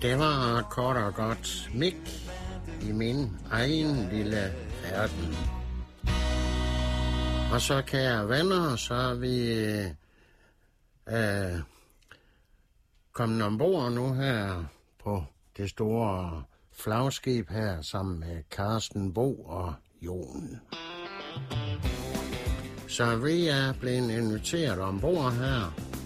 Det var kort og godt Mik i min egen lille verden. Og så, kære venner, så er vi kommet ombord nu her på det store flagskib her, sammen med Carsten Bo og Jon. Så vi er blevet inviteret ombord her